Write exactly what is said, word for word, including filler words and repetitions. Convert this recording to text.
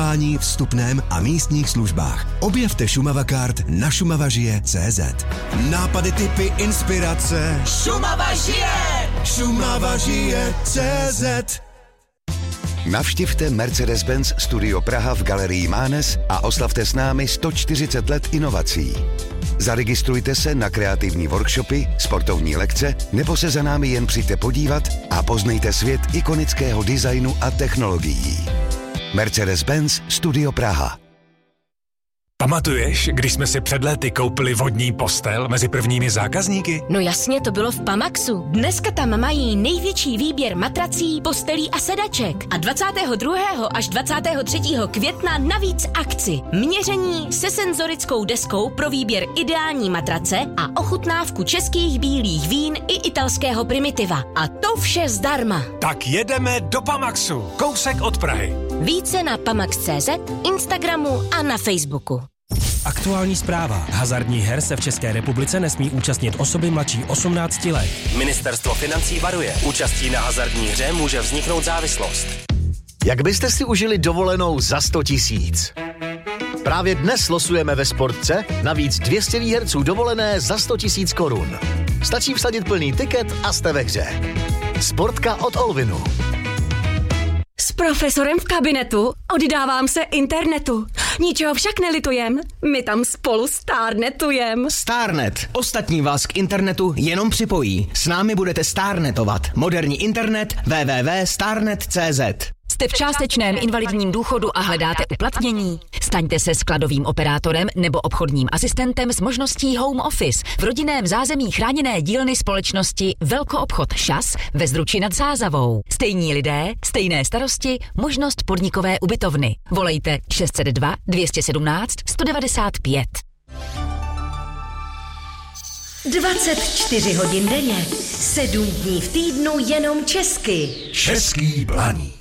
parkování, vstupném a místních službách. Objevte Šumava Kart na šumavažije tečka cé zet. Nápady, tipy, inspirace. Šumava žije! Šumava žije tečka cé zet. Navštivte Mercedes-Benz Studio Praha v Galerii Mánes a oslavte s námi sto čtyřicet let inovací. Zaregistrujte se na kreativní workshopy, sportovní lekce nebo se za námi jen přijďte podívat a poznejte svět ikonického designu a technologií. Mercedes-Benz Studio Praha. Pamatuješ, když jsme si před léty koupili vodní postel mezi prvními zákazníky? No jasně, to bylo v Pamaxu. Dneska tam mají největší výběr matrací, postelí a sedaček. A dvacátého druhého až dvacátého třetího května navíc akci. Měření se senzorickou deskou pro výběr ideální matrace a ochutnávku českých bílých vín i italského primitiva. A to vše zdarma. Tak jedeme do Pamaxu, kousek od Prahy. Více na pamax tečka cé zet, Instagramu a na Facebooku. Aktuální zpráva. Hazardních her se v České republice nesmí účastnit osoby mladší osmnácti let. Ministerstvo financí varuje. Účastí na hazardní hře může vzniknout závislost. Jak byste si užili dovolenou za sto tisíc? Právě dnes losujeme ve Sportce navíc dvě stě výherců dovolené za sto tisíc korun. Stačí vsadit plný tiket a jste ve hře. Sportka od Olvinu. S profesorem v kabinetu oddávám se internetu. Ničeho však nelitujem, my tam spolu stárnetujem. Starnet. Ostatní vás k internetu jenom připojí. S námi budete starnetovat. Moderní internet w w w tečka starnet tečka cé zet. Jste v částečném invalidním důchodu a hledáte uplatnění? Staňte se skladovým operátorem nebo obchodním asistentem s možností home office v rodinném zázemí chráněné dílny společnosti Velkoobchod ŠAS ve Zdruči nad Sázavou. Stejní lidé, stejné starosti, možnost podnikové ubytovny. Volejte šest set dva dvě stě sedmnáct sto devadesát pět. dvacet čtyři hodin denně, sedm dní v týdnu jenom česky. Český blaník.